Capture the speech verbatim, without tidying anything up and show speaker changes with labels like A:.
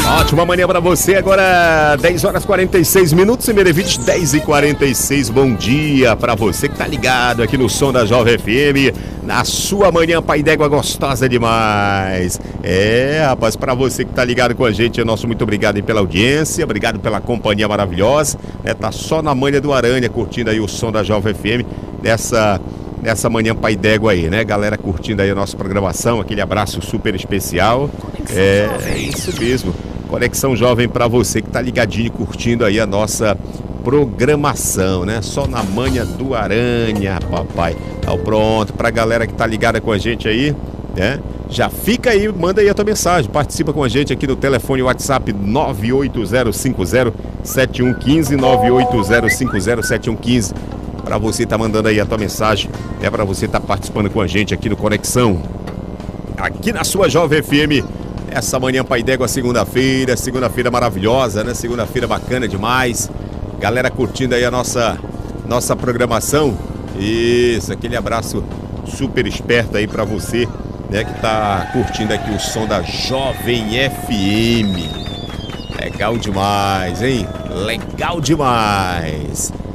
A: Ótima manhã pra você, agora dez horas e quarenta e seis minutos, em Merevite, dez e quarenta e seis. Bom dia pra você que tá ligado aqui no som da Jovem F M, na sua manhã pai d'égua gostosa demais. É, rapaz, pra você que tá ligado com a gente, é nosso muito obrigado aí pela audiência, obrigado pela companhia maravilhosa, né? Tá só na manha do Aranha, curtindo aí o som da Jovem F M, nessa... Nessa manhã pai d'égua aí, né? Galera curtindo aí a nossa programação, aquele abraço super especial. É, é isso mesmo. Conexão Jovem pra você que tá ligadinho, curtindo aí a nossa programação, né? Só na manha do Aranha, papai. Então pronto, pra galera que tá ligada com a gente aí, né? Já fica aí, manda aí a tua mensagem, participa com a gente aqui no telefone WhatsApp nove oito zero cinco zero sete um um cinco, nove oito zero cinco zero sete um um cinco. Para você tá mandando aí a tua mensagem, é para você tá participando com a gente aqui no Conexão, aqui na sua Jovem F M, essa manhã pai d'égua, segunda-feira, segunda-feira maravilhosa, né? Segunda-feira bacana demais, galera curtindo aí a nossa, nossa programação. Isso, aquele abraço super esperto aí para você, né? Que tá curtindo aqui o som da Jovem F M. Legal demais, hein? Legal demais.